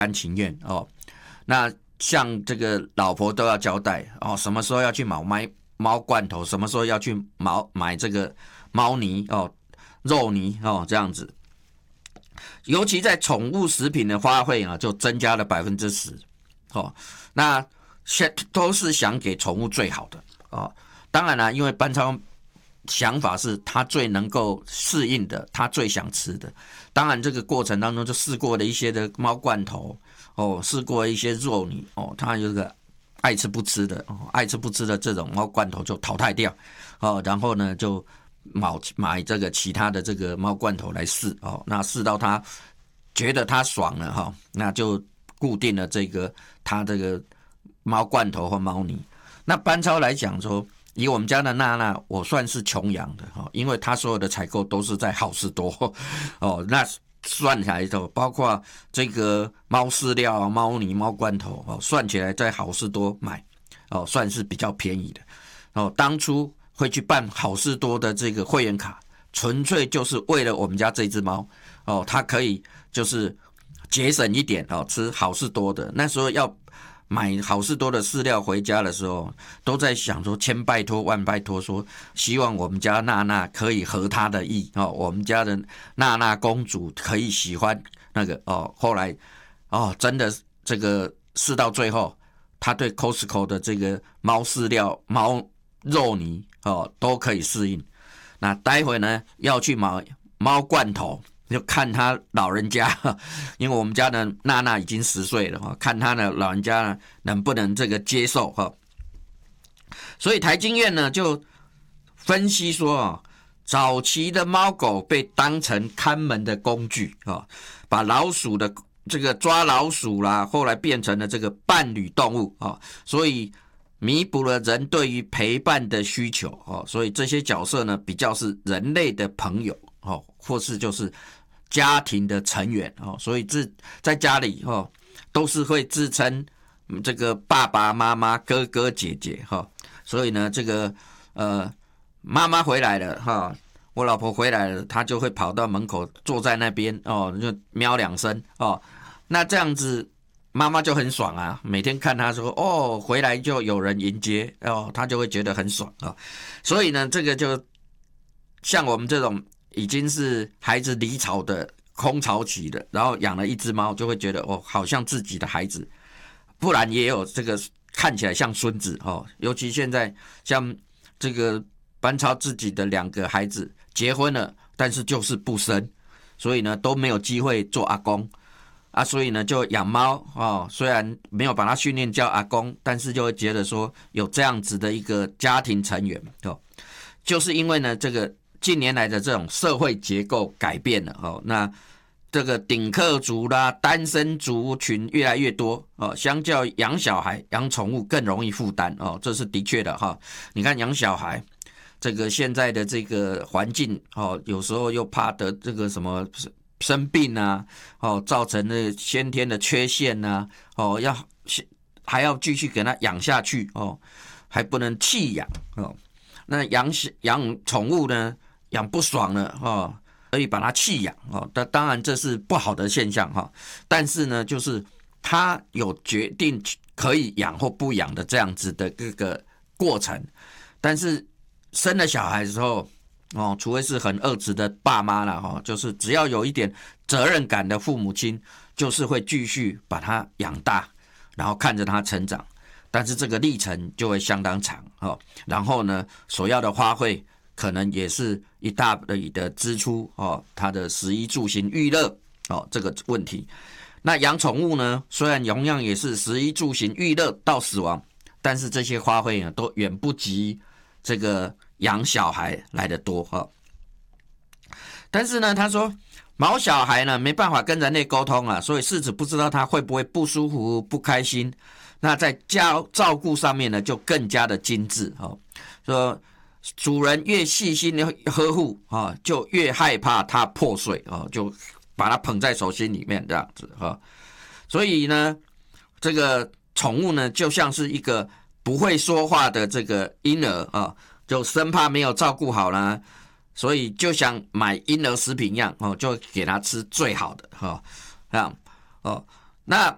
甘情愿哦。那像这个老婆都要交代哦，什么时候要去买猫罐头，什么时候要去买这个猫泥哦、肉泥哦，这样子。尤其在宠物食品的花费啊，就增加了10%哦。那都是想给宠物最好的哦。当然啦，因为班超想法是他最能够适应的，他最想吃的。当然，这个过程当中就试过了一些的猫罐头哦，试过一些肉泥哦，他有个爱吃不吃的哦，爱吃不吃的这种猫罐头就淘汰掉哦，然后呢就买这个其他的这个猫罐头来试哦，那试到他觉得他爽了哈，那就固定了他这个猫罐头或猫泥。那班超来讲说，以我们家的娜娜，我算是穷养的哈，因为他所有的采购都是在好事多哦，那算起来头包括这个猫饲料、猫泥、猫罐头哦，算起来在好事多买哦，算是比较便宜的哦。当初会去办好事多的这个会员卡，纯粹就是为了我们家这只猫哦，它可以就是节省一点哦，吃好事多的。那时候要买好事多的饲料回家的时候，都在想说千拜托万拜托，说希望我们家娜娜可以合她的意哦，我们家的娜娜公主可以喜欢那个哦。后来哦，真的这个试到最后，她对 Costco 的这个猫饲料、猫肉泥哦都可以适应。那待会呢要去买猫罐头，就看他老人家，因为我们家的娜娜已经10岁了，看他的老人家能不能这个接受。所以台经院呢就分析说，早期的猫狗被当成看门的工具，把老鼠的这个抓老鼠啦，后来变成了这个伴侣动物，所以弥补了人对于陪伴的需求，所以这些角色呢比较是人类的朋友，或是就是家庭的成员，所以在家里都是会自称这个爸爸妈妈、哥哥姐姐，所以呢这个妈妈回来了我老婆回来了，她就会跑到门口坐在那边就喵2声那这样子妈妈就很爽啊，每天看她说回来就有人迎接她就会觉得很爽所以呢这个就像我们这种已经是孩子离巢的空巢期的，然后养了一只猫，就会觉得好像自己的孩子，不然也有这个看起来像孙子尤其现在像这个班超自己的2个孩子结婚了，但是就是不生，所以呢都没有机会做阿公所以呢就养猫虽然没有把它训练叫阿公，但是就会觉得说有这样子的一个家庭成员就是因为呢这个近年来的这种社会结构改变了那这个顶客族啦、单身族群越来越多相较养小孩、养宠物更容易负担这是的确的你看养小孩，这个现在的这个环境有时候又怕得这个什么生病啊造成的先天的缺陷啊还要继续给他养下去还不能弃养那养宠物呢，养不爽了可以把它弃养当然这是不好的现象但是呢就是他有决定可以养或不养的这样子的这个过程，但是生了小孩之后除非是很恶质的爸妈啦就是只要有一点责任感的父母亲，就是会继续把他养大，然后看着他成长，但是这个历程就会相当长然后呢所要的花费可能也是一大笔的支出他的食衣住行娱乐这个问题。那养宠物呢，虽然同样也是食衣住行娱乐到死亡，但是这些花费呢都远不及这个养小孩来得多但是呢他说毛小孩呢没办法跟人类沟通所以饲主不知道他会不会不舒服不开心，那在照顾上面呢就更加的精致说主人越细心的呵护就越害怕它破碎就把它捧在手心里面这样子所以呢这个宠物呢就像是一个不会说话的这个婴儿就生怕没有照顾好啦，所以就像买婴儿食品一样就给他吃最好的这样那